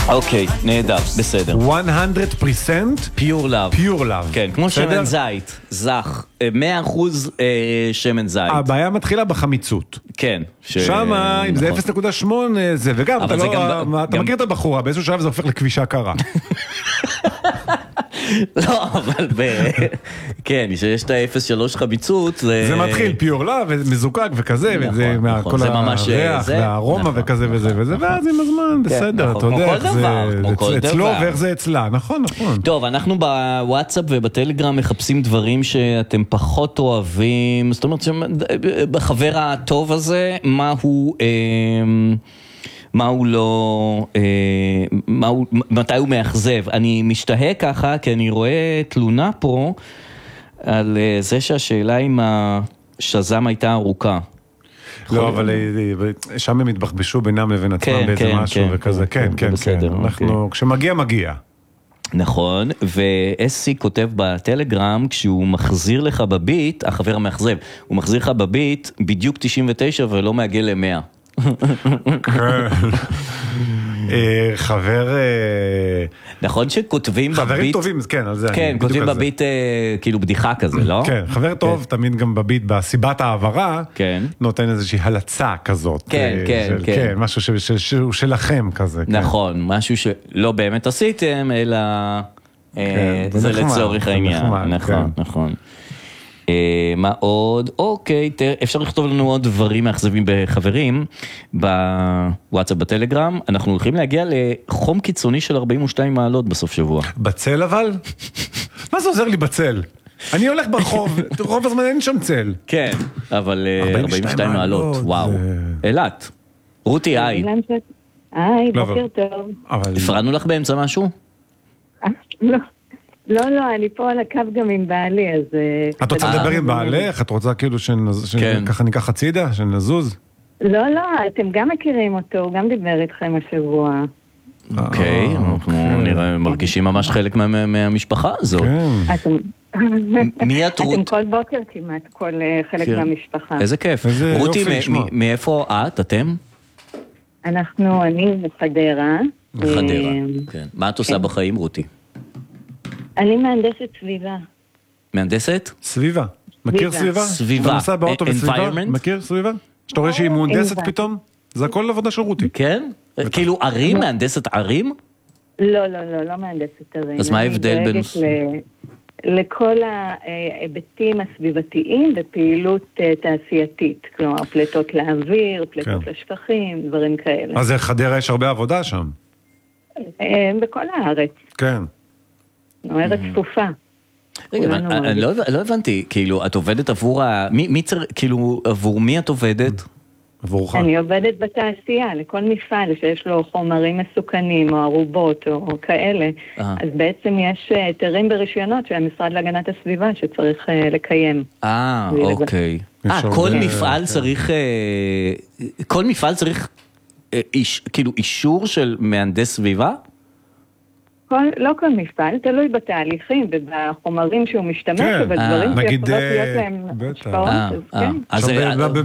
אוקיי, נהדר, בסדר. 100% Pure love. pure love. כן, כמו שמן זית, זך, 100% שמן זית. הבעיה מתחילה בחמיצות. כן. שמה, אם זה 0.8 זה, וגם, אתה מכיר את הבחורה, באיזשהו שלב זה הופך לכבישה קרה. לא, אבל כן, שיש את ה-0.3 חמיצות, זה מתחיל פיור לב, ומזוקק וכזה, וזה כל הריח והארומה וכזה וזה, ואז עם הזמן, בסדר, אתה יודע, זה אצלו ואיך זה אצלה, נכון. טוב, אנחנו בוואטסאפ ובטלגרם מחפשים דברים שאתם פחות אוהבים, זאת אומרת, בחבר הטוב הזה, מה הוא לא, מתי הוא מאכזב. אני משתהה ככה, כי אני רואה תלונה פה על זה שהשאלה אם השזם הייתה ארוכה. לא, אבל שם הם התבחבשו בינם לבין עצמם באיזה משהו וכזה, כן, אנחנו, כשמגיע, מגיע. נכון, ו-SC כותב בטלגרם, כשהוא מחזיר לך בביט, החבר המאכזב, הוא מחזיר לך בביט בדיוק 99 ולא מעגל ל-100. חבר נכון שכותבים בביט חברים טובים, כן, על זה כן, כותבים בביט כאילו בדיחה כזה, לא? כן, חבר טוב תמיד גם בביט בסיבת העברה נותן איזושהי הלצה כזאת, כן, משהו שהוא שלכם כזה. נכון, משהו שלא באמת עשיתם, אלא זה לצורך העניין. נכון. מה עוד? אוקיי, אפשר לכתוב לנו עוד דברים מאכזבים בחברים בוואטסאפ בטלגרם. אנחנו הולכים להגיע לחום קיצוני של 42 מעלות בסוף שבוע. בצל אבל? מה זה עוזר לי בצל? אני הולך ברחוב, רוב הזמן אין שם צל. כן, אבל 42 מעלות, וואו. אלת, רותי, היי. היי, בוקר טוב. הפרענו לך באמצע משהו? לא, אני פה על הקו גם עם בעלי, אז... את רוצה לדבר עם בעלך? את רוצה כאילו שככה ניקח הצידה, שנזוז? לא, אתם גם מכירים אותו, הוא גם דיבר איתכם השבוע. אוקיי, אנחנו מרגישים ממש חלק מהמשפחה הזאת. מי את רות? אתם כל בוקר כמעט, כל חלק מהמשפחה. איזה כיף. רותי, מאיפה את, אתם? אני בחדרה. בחדרה, כן. מה את עושה בחיים, רותי? אני מהנדסת סביבה. מהנדסת? סביבה. מכיר סביבה? סביבה. אתה נוסע באוטו בסביבה? מכיר סביבה? שאתה רואה שהיא מהונדסת פתאום? זה הכל עבודה של רותי. כן? כאילו ערים? מהנדסת ערים? לא מהנדסת ערים. אז מה ההבדל בין... לכל ההיבטים הסביבתיים בפעילות תעשייתית. כלומר, פלטות לאוויר, פלטות לשפכים, דברים כאלה. אז חדרה יש הרבה עבודה שם? בכל הארץ. כן. ארץ צפופה. רגע, אני לא הבנתי, כאילו, את עובדת עבור כאילו, עבור מי את עובדת? עבורך. אני עובדת בתעשייה, לכל מפעל שיש לו חומרים מסוכנים, או ערובות, או כאלה. אז בעצם יש היתרים ברישיונות שהמשרד להגנת הסביבה שצריך לקיים. אוקיי. כל מפעל צריך כאילו אישור של מהנדס סביבה? לא כל מפעל, תלוי בתהליכים ובחומרים שהוא משתמש, אבל דברים שיכולות להיות להם השפעות.